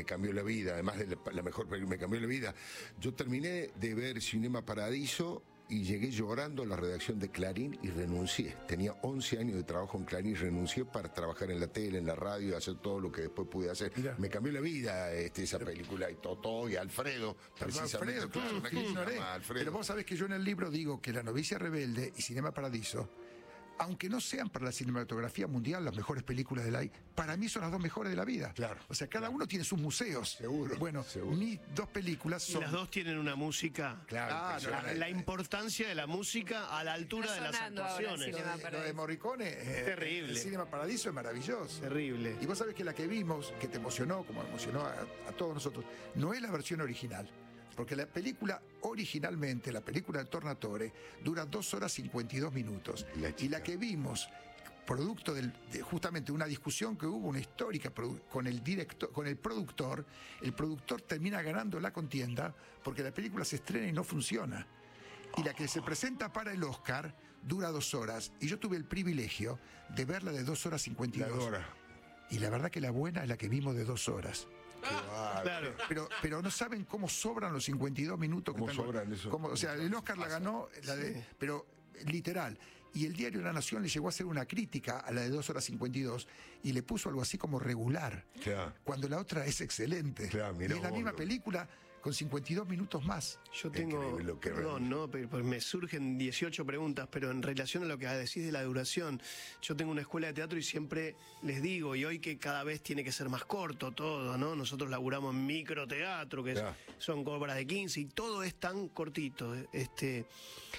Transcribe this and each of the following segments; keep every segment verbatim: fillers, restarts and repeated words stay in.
cambió la vida, además de la, la mejor película, me cambió la vida. Yo terminé de ver Cinema Paradiso y llegué llorando a la redacción de Clarín y renuncié. Tenía once años de trabajo en Clarín y renuncié para trabajar en la tele, en la radio y hacer todo lo que después pude hacer. Mirá. Me cambió la vida este, esa película, y Totó y Alfredo, precisamente. Alfredo, claro, claro, que ignoré. Alfredo. Pero vos sabés que yo en el libro digo que La novicia rebelde y Cinema Paradiso, aunque no sean para la cinematografía mundial las mejores películas de la I, para mí son las dos mejores de la vida. Claro. O sea, cada claro. uno tiene sus museos. Seguro. Bueno, seguro. mis dos películas son... Y las dos tienen una música. Claro. Ah, no, la, la importancia de la música a la altura de las actuaciones. Lo de, lo de Morricone, eh, terrible. El Cinema Paradiso es maravilloso. Terrible. Y vos sabés que la que vimos, que te emocionó, como emocionó a, a todos nosotros, no es la versión original. Porque la película, originalmente, la película de Tornatore, dura dos horas cincuenta y dos minutos. La y la que vimos, producto del, de justamente una discusión que hubo, una histórica, con el director, con el productor, el productor termina ganando la contienda porque la película se estrena y no funciona. Y la que se presenta para el Oscar dura dos horas. Y yo tuve el privilegio de verla de dos horas cincuenta y dos. La y la verdad que la buena es la que vimos de dos horas. Ah, claro. Pero, pero no saben cómo sobran los cincuenta y dos minutos. ¿Cómo que tengo, sobran eso? Cómo, o sea, el Oscar la ganó, la de, sí. pero literal. Y el diario La Nación le llegó a hacer una crítica a la de dos horas cincuenta y dos y le puso algo así como regular. Claro. Cuando la otra es excelente. Claro, mira y es la vos, misma lo... película con cincuenta y dos minutos más. Yo tengo, lo que perdón, no, pero, pues me surgen dieciocho preguntas, pero en relación a lo que decís de la duración, yo tengo una escuela de teatro y siempre les digo, y hoy que cada vez tiene que ser más corto todo, ¿no? Nosotros laburamos en microteatro, que claro. son obras de quince, y todo es tan cortito. Este,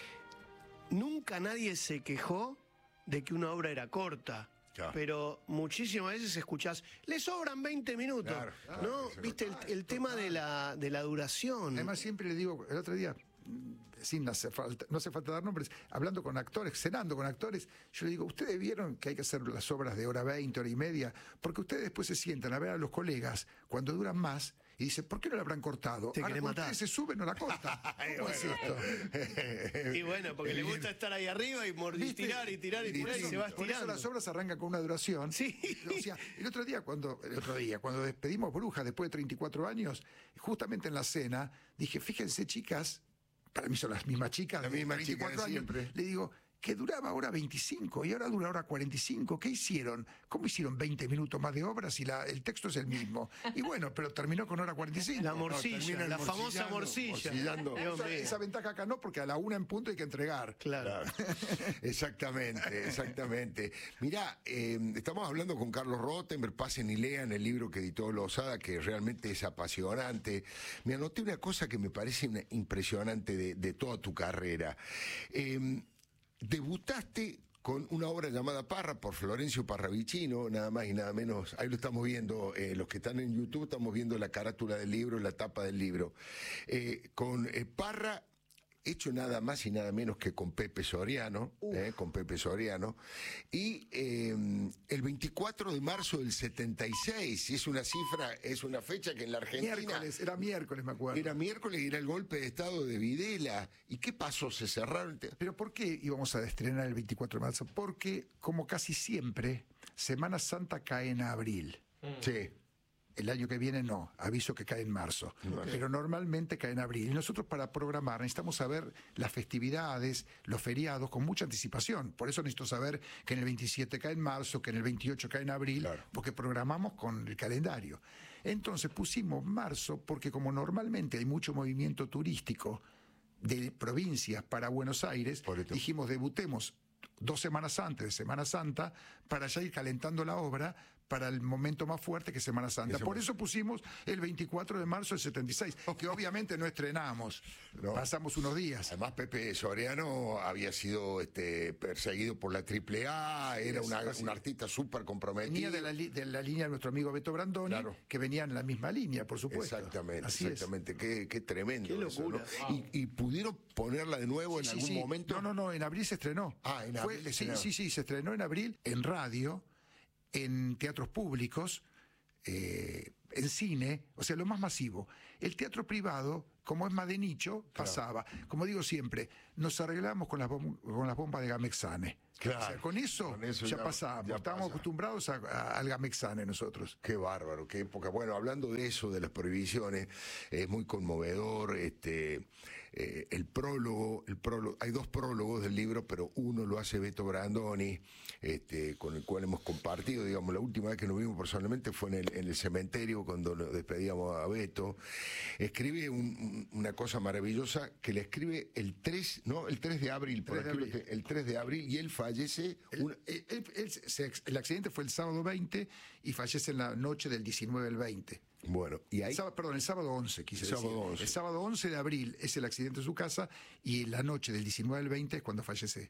nunca nadie se quejó de que una obra era corta. Claro. Pero muchísimas veces escuchás, le sobran veinte minutos. Claro, claro, ¿no? claro, ¿Viste total, el, el tema de la, de la duración? Además, siempre le digo, el otro día, sin hacer falta, no hace falta dar nombres, hablando con actores, cenando con actores, yo le digo, ¿ustedes vieron que hay que hacer las obras de hora veinte, hora y media? Porque ustedes después se sientan a ver a los colegas cuando duran más y dicen, ¿por qué no la habrán cortado? Te Ahora, matar. Ustedes se suben, no la cortan. ¿Cómo es esto? Y bueno, porque le gusta estar ahí arriba y mordir, tirar y tirar y tirar y, y se va estirando. Por eso las obras arrancan con una duración. Sí. O sea, el otro día, cuando, el otro día, cuando despedimos Brujas después de treinta y cuatro años, justamente en la cena, dije, fíjense, chicas, para mí son las mismas chicas, la de misma veinticuatro chica de años, siempre. le digo, que duraba hora veinticinco y ahora dura hora cuarenta y cinco. ¿Qué hicieron? ¿Cómo hicieron veinte minutos más de obra si la, el texto es el mismo? Y bueno, pero terminó con hora cuarenta y cinco. La morcilla, no, la famosa morcilla. morcillando. Esa, esa ventaja acá no, porque a la una en punto hay que entregar. Claro. Claro. Exactamente, exactamente. Mirá, eh, estamos hablando con Carlos Rottenberg, pasen y lean el libro que editó Lozada, que realmente es apasionante. Me anoté una cosa que me parece una, impresionante de, de toda tu carrera. Eh, Debutaste con una obra llamada Parra por Florencio Parravicino, nada más y nada menos. Ahí lo estamos viendo, eh, los que están en YouTube, estamos viendo la carátula del libro, la tapa del libro. Eh, con eh, Parra, hecho nada más y nada menos que con Pepe Soriano, eh, con Pepe Soriano, y eh, el veinticuatro de marzo del setenta y seis, y es una cifra, es una fecha que en la Argentina... Miércoles, era miércoles, me acuerdo. Era miércoles y era el golpe de estado de Videla. ¿Y qué pasó? ¿Se cerraron? ¿Pero por qué íbamos a estrenar el veinticuatro de marzo? Porque, como casi siempre, Semana Santa cae en abril. Mm. Sí. El año que viene no, aviso que cae en marzo. Okay. Pero normalmente cae en abril. Y nosotros para programar necesitamos saber las festividades, los feriados con mucha anticipación. Por eso necesito saber que en el veintisiete cae en marzo, que en el veintiocho cae en abril, claro. Porque programamos con el calendario. Entonces pusimos marzo porque como normalmente hay mucho movimiento turístico de provincias para Buenos Aires, dijimos debutemos dos semanas antes de Semana Santa para ya ir calentando la obra para el momento más fuerte que Semana Santa. Por eso pusimos el veinticuatro de marzo del setenta y seis, que obviamente no estrenamos, no. Pasamos unos días. Además Pepe Soriano había sido este, perseguido por la triple A, era una, un artista súper comprometido. Venía de la, de la línea de nuestro amigo Beto Brandoni, claro. Que venía en la misma línea, por supuesto. Exactamente, Así exactamente. Qué, qué tremendo. Qué locura. Eso, ¿no? Wow. y, y pudieron ponerla de nuevo sí, en sí, algún sí. momento. No, no, no, en abril se estrenó. Ah, en abril. Fue, sí, sí, sí, se estrenó en abril en radio, en teatros públicos, eh, en cine, o sea, lo más masivo. El teatro privado, como es más de nicho, pasaba. Claro. Como digo siempre, nos arreglamos con las, bom con las bombas de Gamexane. Claro, o sea, con eso, con eso ya, ya- pasamos. ya Estábamos pasa. acostumbrados a, a- al Gamexane nosotros. Qué bárbaro, qué época. Bueno, hablando de eso, de las prohibiciones, es muy conmovedor. Este, eh, el prólogo, el prólogo, hay dos prólogos del libro, pero uno lo hace Beto Brandoni, este, con el cual hemos compartido, digamos, la última vez que nos vimos personalmente fue en el, en el cementerio cuando nos despedíamos a Beto. Escribe un- una cosa maravillosa que le escribe el tres, ¿no? El tres de abril, por tres de aquí lo abril. te- el tres de abril, y él fallece. El, una- él- él- él se- el accidente fue el sábado veinte y fallece en la noche del diecinueve al veinte. bueno, y ahí. El sábado- perdón, el sábado once, quise El decir. sábado once. El sábado once de abril es el accidente en su casa y la noche del diecinueve al veinte es cuando fallece.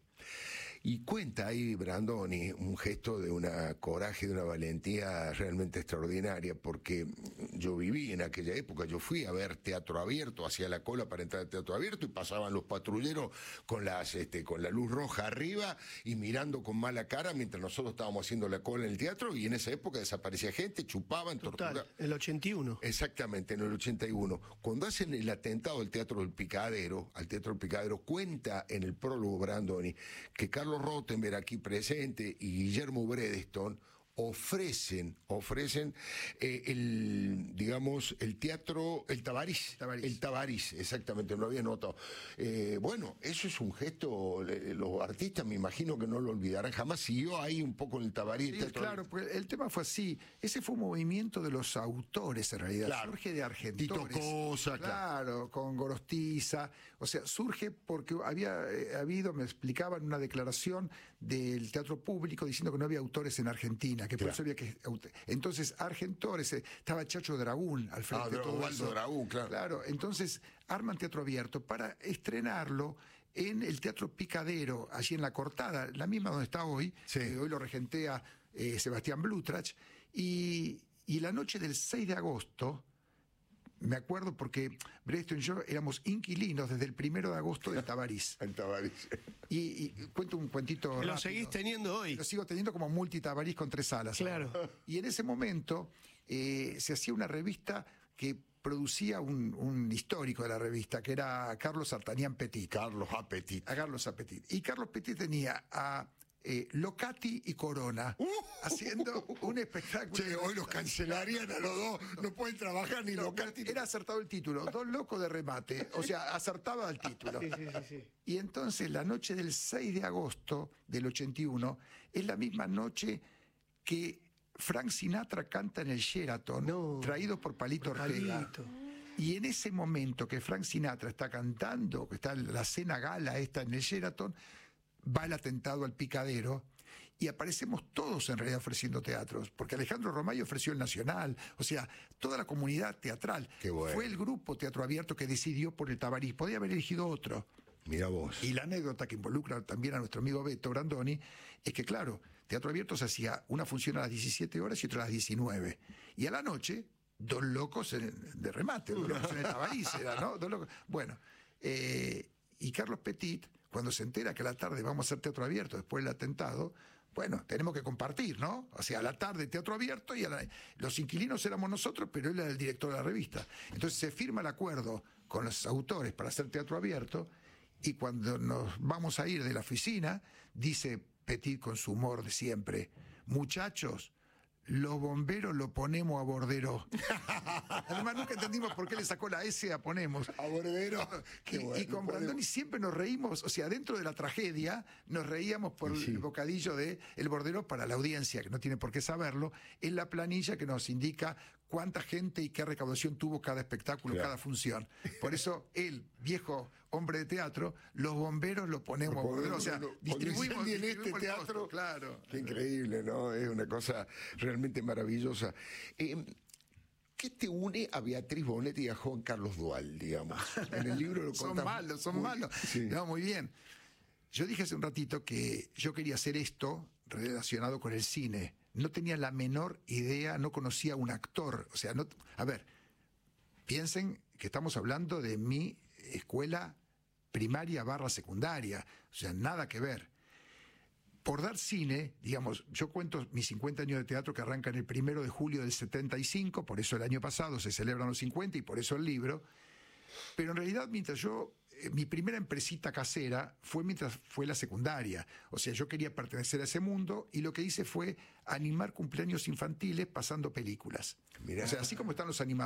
Y cuenta ahí Brandoni un gesto de una coraje, de una valentía realmente extraordinaria, porque yo viví en aquella época, yo fui a ver teatro abierto, hacía la cola para entrar al teatro abierto y pasaban los patrulleros con las este, con la luz roja arriba y mirando con mala cara mientras nosotros estábamos haciendo la cola en el teatro, y en esa época desaparecía gente, chupaban, Total, torturaban. el ochenta y uno. Exactamente, en el ochenta y uno. Cuando hacen el atentado al Teatro del Picadero, al Teatro del Picadero, cuenta en el prólogo Brandoni que Carlos Rottenberg, aquí presente, y Guillermo Bredeston ofrecen, ofrecen eh, el, digamos, el teatro, el Tabarís, Tabarís. el Tabarís, exactamente, lo había notado. Eh, bueno, eso es un gesto, eh, los artistas me imagino que no lo olvidarán jamás, siguió ahí un poco en el Tabarís. el Sí, teatro- claro, porque el tema fue así. Ese fue un movimiento de los autores, en realidad. Claro. Surge de Argentores. Tito Cosa, claro. Claro, con Gorostiza. O sea, surge porque había eh, habido, me explicaban, una declaración del teatro público diciendo que no había autores en Argentina, que por Claro. eso había que... aut- Entonces, Argentores, eh, estaba Chacho Dragún al frente Ah, de todo Osvaldo eso. Dragún, claro. Claro, entonces arman teatro abierto para estrenarlo en el Teatro Picadero, allí en La Cortada, la misma donde está hoy, Sí. que hoy lo regentea eh, Sebastián Blutrach, y, y la noche del seis de agosto, me acuerdo porque Bredeston y yo éramos inquilinos desde el primero de agosto de Tabarís. El Tabarís. Y, y cuento un cuentito Lo rápido. seguís teniendo hoy. Lo sigo teniendo como multitabarís con tres salas. Claro. Y en ese momento eh, se hacía una revista que producía un, un histórico de la revista, que era Carlos Artanián Petit. Carlos Apetit. A Carlos Petit. Y Carlos Petit tenía a eh, Locati y Corona haciendo un espectáculo. Che, hoy los cancelarían a los dos. No pueden trabajar ni No, los Locati. era acertado el título, dos locos de remate, o sea, acertaba el título. Sí, sí, sí, sí. Y entonces la noche del seis de agosto del ochenta y uno es la misma noche que Frank Sinatra canta en el Sheraton, No, traído por Palito por Ortega. Palito. Y en ese momento que Frank Sinatra está cantando, que está la cena gala esta en el Sheraton, va el atentado al Picadero y aparecemos todos en realidad ofreciendo teatros, porque Alejandro Romay ofreció el Nacional, o sea, toda la comunidad teatral. Qué bueno. Fue el grupo Teatro Abierto que decidió por el Tabarís, podía haber elegido otro. Mira vos. Y la anécdota que involucra también a nuestro amigo Beto Brandoni es que, claro, Teatro Abierto se hacía una función a las diecisiete horas y otra a las diecinueve. Y a la noche, dos locos en- de remate, dos locos en el Tabarís, era, ¿no? Dos locos. Bueno, eh, y Carlos Petit, cuando se entera que a la tarde vamos a hacer Teatro Abierto después del atentado, bueno, tenemos que compartir, ¿no? O sea, a la tarde Teatro Abierto y a la- los inquilinos éramos nosotros, pero él era el director de la revista. Entonces se firma el acuerdo con los autores para hacer Teatro Abierto y cuando nos vamos a ir de la oficina, dice Petit con su humor de siempre, muchachos, los bomberos lo ponemos a Bordero. Además nunca entendimos por qué le sacó la S a ponemos. A Bordero. Qué Y, bueno, y con podemos- Brandoni siempre nos reímos, o sea, dentro de la tragedia nos reíamos por Sí. el bocadillo de El Bordero para la audiencia, que no tiene por qué saberlo, es la planilla que nos indica cuánta gente y qué recaudación tuvo cada espectáculo, Claro. cada función. Por eso él, viejo hombre de teatro, los bomberos lo ponemos a Bordero, o sea, Cuando distribuimos, incendien este distribuimos el teatro, costo, claro. Qué increíble, ¿no? Es una cosa realmente maravillosa. Eh, ¿Qué te une a Beatriz Bonetti y a Juan Carlos Dual, digamos? En el libro lo Son contás malos, son muy- malos. Sí. No, muy bien. Yo dije hace un ratito que yo quería hacer esto relacionado con el cine. No tenía la menor idea, no conocía a un actor. O sea, no. A ver, piensen que estamos hablando de mi escuela primaria barra secundaria. O sea, nada que ver. Por dar cine, digamos, yo cuento mis cincuenta años de teatro que arrancan el primero de julio del setenta y cinco, por eso el año pasado se celebran los cincuenta y por eso el libro. Pero en realidad, mientras yo eh, mi primera empresita casera fue mientras fue la secundaria. O sea, yo quería pertenecer a ese mundo y lo que hice fue animar cumpleaños infantiles pasando películas. Mirá. O sea, así como están los animadores